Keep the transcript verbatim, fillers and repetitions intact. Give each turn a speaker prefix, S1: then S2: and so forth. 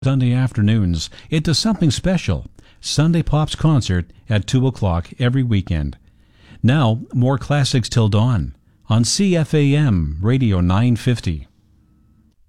S1: Sunday afternoons into something special. Sunday Pops concert at two o'clock every weekend. Now, more classics till dawn on C F A M Radio nine fifty.